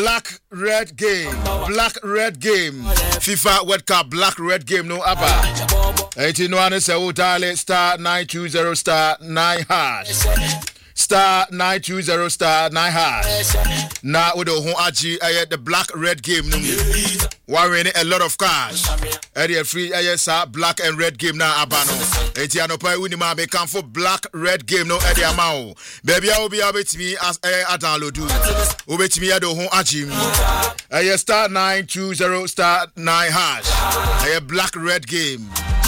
Black red game. FIFA World Cup black red game no aba. 81 is a dial star 920 star 9 hash. Star 920 star 9 hash. Now with the whole the black red game no. Winning a lot of cash. Area free black and red game now abano. Etiano pay winima be come for black red game no edi amount. Baby I will be able to me as a download do. Ubet me at the home achim. Star 920 star 9 hash. Black red game.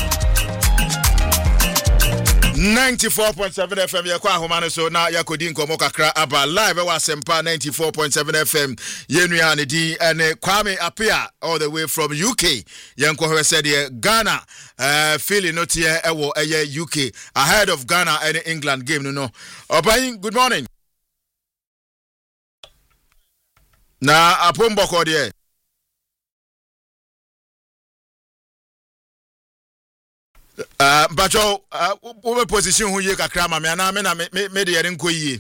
94.7 FM yakwa homane so na yakodin komo kakra aba live wa sempa 94.7 FM yenua ne di ene Kwame Apia all the way from UK yenko he said Ghana feeling not here ewo UK ahead of Ghana and England game no Obayin good morning na apomboko de Bacho, over position who ye kakra ma me na me de yere nko yie.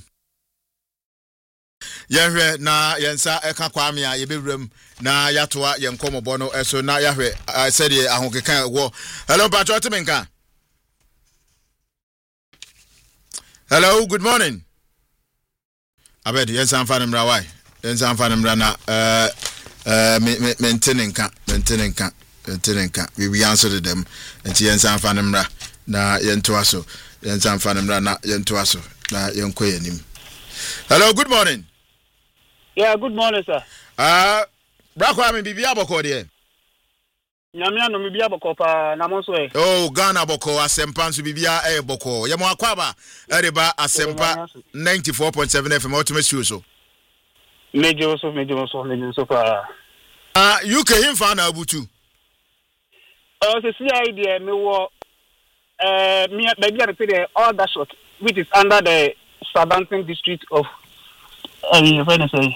Yehwe na yensa eka Kwame a ye bewram na yatoa ye nkomobo no eso na yahwe said ye ahokekan wo. Hello Bacho timenka. Hello, good morning. Abed yensa amfa mra why? Yensa amfa mra na maintenance we answered them and yensa amfa mra na yentoa so yensa amfa mra na yentoa so na yenkoye nim. Hello, good morning. Yeah, good morning, sir. Brako ami bibia boko de. Nyamia no bibia boko pa na monso e. Oh, Ghana boko asempa nso bibia boko. Ye mo akwaba ereba asempa 94.7 FM automatic so. Mejo so pa. UK him fa na abutu. So see idea me wo me baby I say all that shot which is under the Southampton district of Southampton,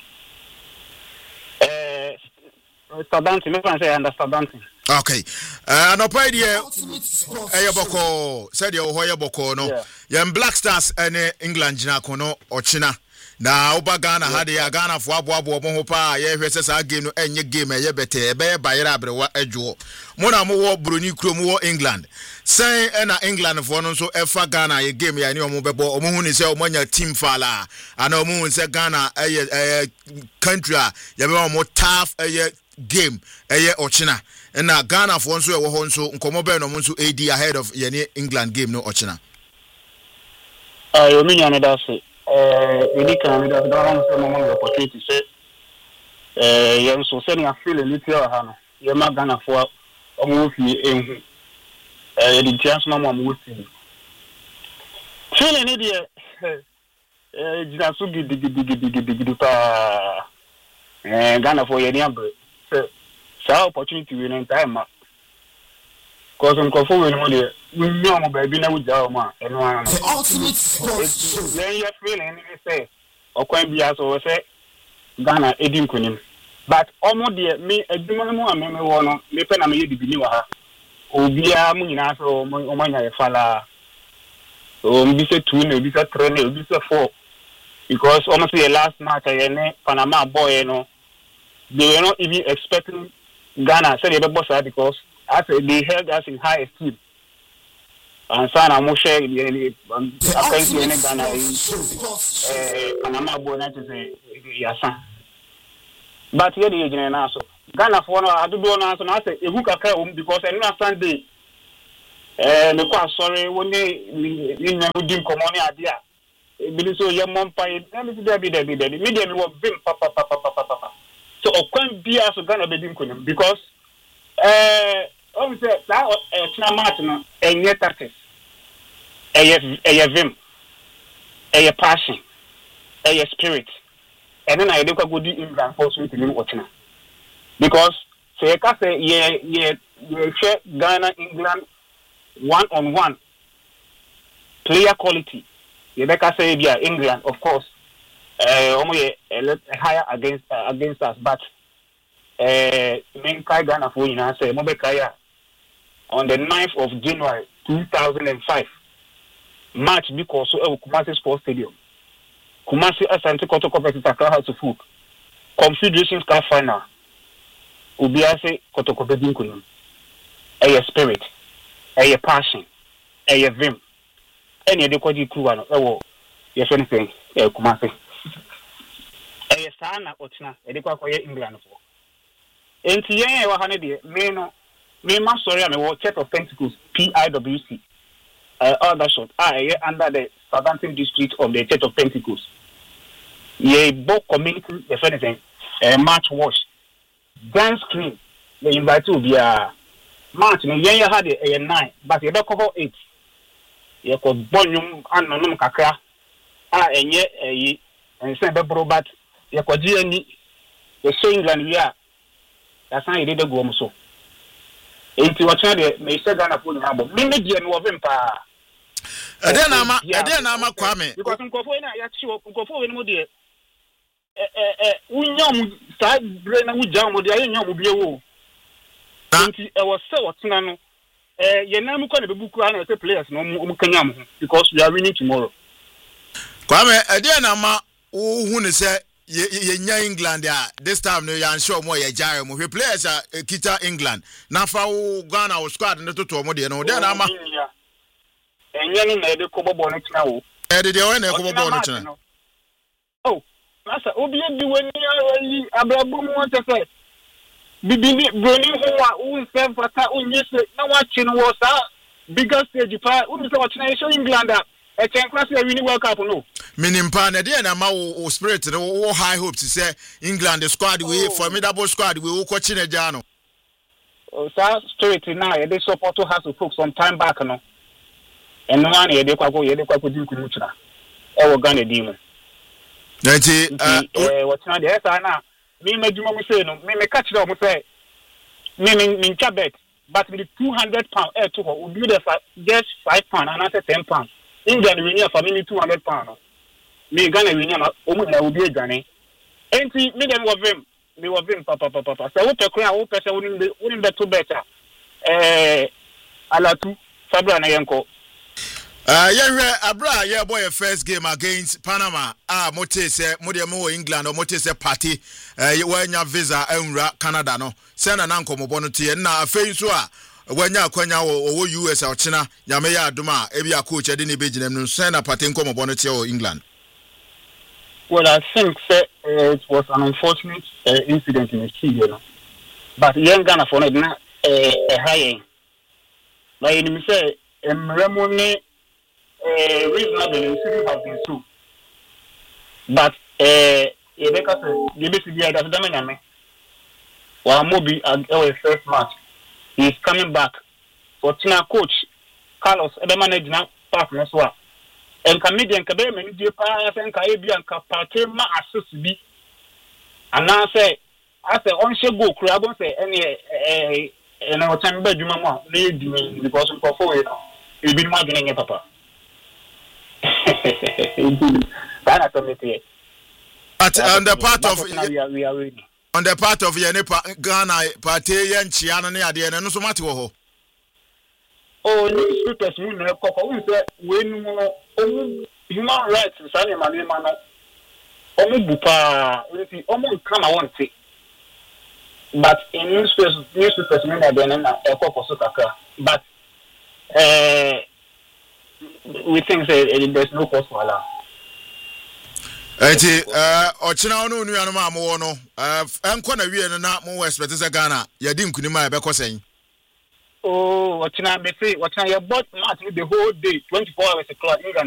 me can say under Southampton. Okay. No pay there boko said you hoye boko no. Yam Black Stars and England jina kono ochina. Na oba Ghana had ya Ghana fo aboabo mo ho pa ye hwese sa game no enye game ye bete be bayira abrewa adwo mo na mo wo broni krom wo England say na England fo no so efa Ghana ye game ya ni omo bebo omo hu ni say omo nya team fala ana omo hu say Ghana country ya be omo tough game ochina na Ghana fo so e wo ho so nkomo be no mo so AD ahead of ye ni England game no ochina yo mi nya no da se we can don't say no more opportunity say you so say na feel little ha no you ma Ghana for omo fi ehu the chance no more see feeling it there jina so gidi pa Ghana for ye ni abre say opportunity we no time cause on for we no there we know mo baby na we jaw ma eno an the ultimate sports show then you feeling ni say okwan bia so say Ghana edin konim but omo de me adwuma mo ameme wo no me pe na me ye bibini wa ha obia mu nyina so o manya ye fala so mbi say 2 na obi say 3 na obi say 4 because almost the last match ne Panama boy no they were not even expecting Ghana say they be boss because as they held us in high esteem. And sana mo share apparently in Ghana Panama boy na say yasa. But here the agent na so Ghana for no adu do na so na say ehu kakra because any Sunday me kwa sorry woni ni na dim komoni ade a bi so ye mompai na me dey be me dey me wo vim papa so okwan bia so Ghana be dim konim because say that China match no enye tactics eye vim eye passion eye spirit and then I dey go di England for so to watching because say ka say ye share Ghana England 1-on-1 player quality ye be ka say bia England of course omo ye higher against us but men kai Ghana for you say mo be kaya on the 9th of January 2005 match because Kumasi Sports Stadium Kumasi Asante Kotoko versus Accra House of Food Confederation Cup final. Ubiase Kotokobedin Kunum. A spirit, a passion, a vim. Any of the Kwaji Kuano, oh, yes, anything, a Kumasi. A sana Ochna, a Dequakoya England for. And Tian, me, sorry, I'm a Church of Pentacles, PIWC. Other shot, under the Southampton district of the Church of Pentacles. Ye both community, the anything, a match wash, dance screen, they invite to be a match, and you had a 9, but you don't cover 8. You could volume and no kakra, and yet and send a bro, but you could do any the same England, yeah. That's how you did the Gomuso. Into what I may say, Ghana for the album. Maybe you know him, pa. Then I'm a Kwame. Because I'm going to go in with you. We know side brain and we jam with the young will be a woo. I was so Tinano. You're now going to be book as a players, no more because we are winning tomorrow. Kwame, then I'm a who say ye England this time no yan show more ye jare mo we players kita England na fa Ghana o squad no to mo de no then am enye ni na de ko bobo no kina wo de we na ko bobo no kina oh nasa obi e bi wani ayi abrabo mo te se bibi broni ho wa u se fata u nyese na wa chi no wo sa bigger stage pa u se wa kina show England a chen class we win World Cup no Minimpa na dey na ma wo spirit wo high hopes say England the squad we formidable squad we wo ko chineja no. Oh sa spirit now e dey support to has to focus some time back no. And no one e dey kwako di kumuchira. E wo Ghana di mu. Nti what na dey say na me madwuma mu say no me catch them say me chabet but with £200 to ho do the just £5 and after £10. England we need for me £200. Me Ghana we nyama omu na obi adwane enti me dem wo vim papa so wo pekra wo pese wonim beto better alatu fabra na yenko yenwe abra ye boy first game against Panama mote se mo de mo England or mote se party wanya visa enwura Canada no se na nkomo no tie na afei so a wanya akwanya wo US a ochina nyame ya adoma e bia coach ade ne beginem no se na party nkomo no tie o England. Well, I think it was an unfortunate incident in the sea, but young Ghana for it not a high. But you say, Remone reasonable incident has been true. But the basically, while Moby our first match, he is coming back for Tina coach Carlos Ebemanage now partner as well. And comedian Kabe many dear pass and Caribbean Capate ma assist be. And now say, I say, on shall go crab and say, any and our time bedroom, need me because of portfolio. You've been marketing a papa. But on the part of we are ready. On the part of Yenepa Ghana party and Chiana near the end, no so much. Oh, newspapers moon when human rights Sunday Manimano Omubupa almost come I want it. But in newspapers mean that then a couple of but we think there's no cause for Allah. Eti ochina onu nuanu ma mo no enko na wie na mo expect say Ghana ya di nkunima e be kosen. Oh, what can I say? What can you bought match the whole day, 24 hours o'clock?